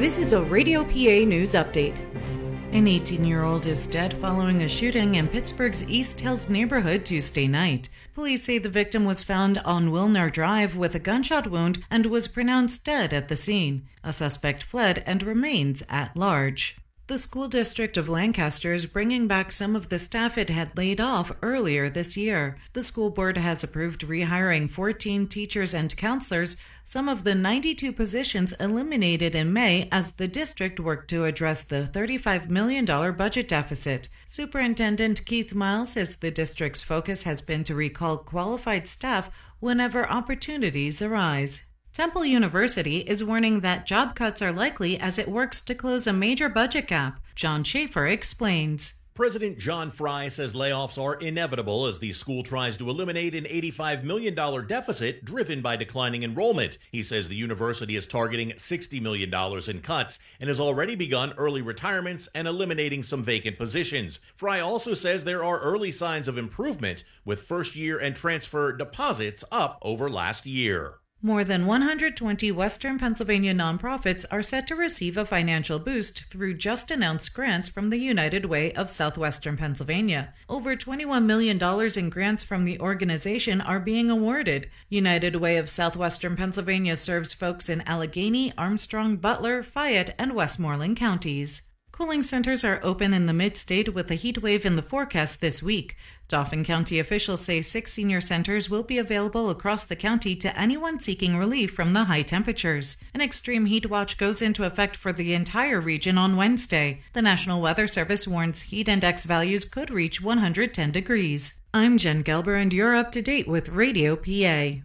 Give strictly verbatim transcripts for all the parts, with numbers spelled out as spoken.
This is a Radio P A news update. An eighteen-year-old is dead following a shooting in Pittsburgh's East Hills neighborhood Tuesday night. Police say the victim was found on Wilner Drive with a gunshot wound and was pronounced dead at the scene. A suspect fled and remains at large. The school district of Lancaster is bringing back some of the staff it had laid off earlier this year. The school board has approved rehiring fourteen teachers and counselors, some of the ninety-two positions eliminated in May as the district worked to address the thirty-five million dollars budget deficit. Superintendent Keith Miles says the district's focus has been to recall qualified staff whenever opportunities arise. Temple University is warning that job cuts are likely as it works to close a major budget gap. John Schaefer explains. President John Fry says layoffs are inevitable as the school tries to eliminate an eighty-five million dollars deficit driven by declining enrollment. He says the university is targeting sixty million dollars in cuts and has already begun early retirements and eliminating some vacant positions. Fry also says there are early signs of improvement, with first-year and transfer deposits up over last year. More than one hundred twenty Western Pennsylvania nonprofits are set to receive a financial boost through just-announced grants from the United Way of Southwestern Pennsylvania. Over twenty-one million dollars in grants from the organization are being awarded. United Way of Southwestern Pennsylvania serves folks in Allegheny, Armstrong, Butler, Fayette, and Westmoreland counties. Cooling centers are open in the mid-state with a heat wave in the forecast this week. Dauphin County officials say six senior centers will be available across the county to anyone seeking relief from the high temperatures. An extreme heat watch goes into effect for the entire region on Wednesday. The National Weather Service warns heat index values could reach one hundred ten degrees. I'm Jen Gelber, and you're up to date with Radio P A.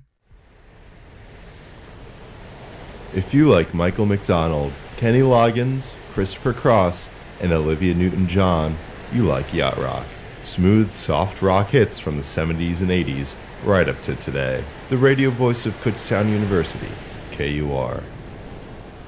If you like Michael McDonald, Kenny Loggins, Christopher Cross, and Olivia Newton-John, you like yacht rock. Smooth, soft rock hits from the seventies and eighties, right up to today. The radio voice of Kutztown University, K U R.